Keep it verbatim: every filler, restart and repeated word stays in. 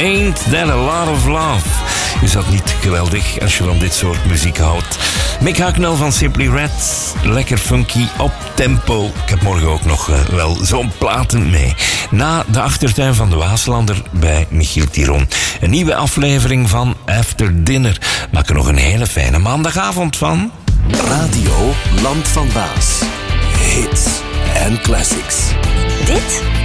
Ain't that a lot of love? Is dat niet geweldig als je van dit soort muziek houdt? Mick Hucknall van Simply Red. Lekker funky, op tempo. Ik heb morgen ook nog uh, wel zo'n platen mee. Na de achtertuin van de Waaslander bij Michiel Tiron. Een nieuwe aflevering van After Dinner. Maak er nog een hele fijne maandagavond van. Radio Land van Baas. Hits en classics. Dit